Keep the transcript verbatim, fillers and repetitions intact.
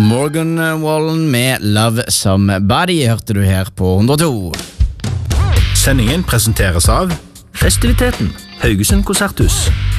Morgan Wallen med Love Somebody hørte du her på hundre og to. Sendingen presenteres av Festiviteten, Haugesund Konserthus.